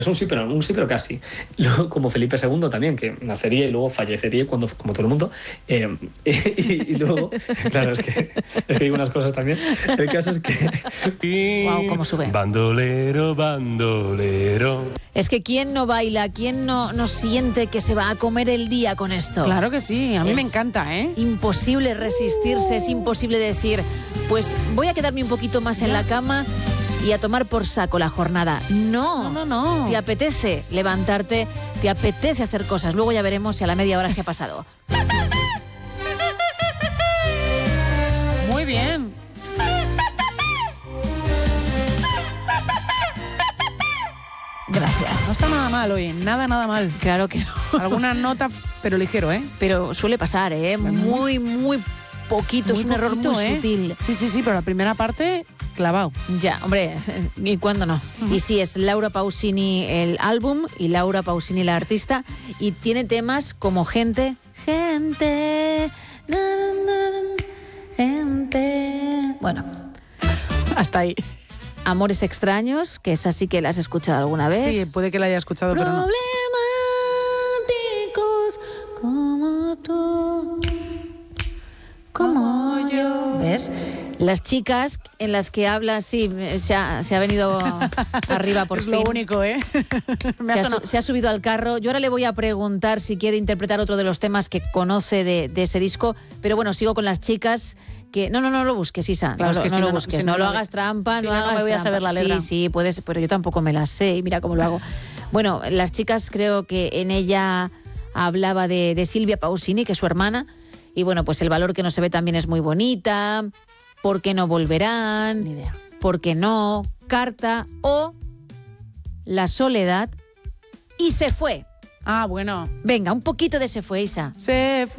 Es un sí, pero casi. Luego, como Felipe II también, que nacería y luego fallecería como todo el mundo. Y luego, claro, es que digo unas cosas también. El caso es que... Wow, cómo sube. Bandolero, bandolero. Es que ¿quién no baila? ¿Quién no siente que se va a comer el día con esto? Claro que sí, a mí me Es encanta, ¿eh? Imposible resistirse, es imposible decir, pues voy a quedarme un poquito más en la cama y a tomar por saco la jornada. No. Te apetece levantarte, te apetece hacer cosas. Luego ya veremos si a la media hora se ha pasado. Muy bien. Gracias. No está nada mal hoy, nada mal. Claro que no. Alguna nota, pero ligero, ¿eh? Pero suele pasar, ¿eh? Muy poquito, es un error muy sutil. Sí, pero la primera parte, clavado. Ya, hombre, ¿y cuándo no? Y sí, es Laura Pausini el álbum y Laura Pausini la artista, y tiene temas como Gente, bueno, hasta ahí. Amores extraños, que esa sí que la has escuchado alguna vez. Sí, puede que la haya escuchado, pero no. Problemáticos como tú, como yo. ¿Ves? Las chicas en las que habla, sí, se ha venido arriba por fin. Es lo único, ¿eh? Se ha subido al carro. Yo ahora le voy a preguntar si quiere interpretar otro de los temas que conoce de ese disco, pero bueno, sigo con las chicas. Que no lo busques, Isa. Claro, no, es que no lo busques. No lo hagas trampa, no hagas me voy a saber la letra. Sí, puedes, pero yo tampoco me la sé y mira cómo lo hago. Bueno, las chicas, creo que en ella hablaba de Silvia Pausini, que es su hermana, y bueno, pues el valor que no se ve también es muy bonita. ¿Por qué no volverán? Ni idea. ¿Por qué no? Carta o La soledad y se fue. Ah, bueno. Venga, un poquito de se fue, Isa. Se fue.